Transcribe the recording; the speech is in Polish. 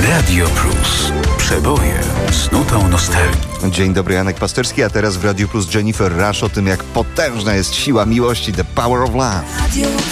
Radio Plus. Przeboje z nutą nostalgii. Dzień dobry, Janek Pasterski, a teraz w Radio Plus Jennifer Rush o tym, jak potężna jest siła miłości, The Power of Love.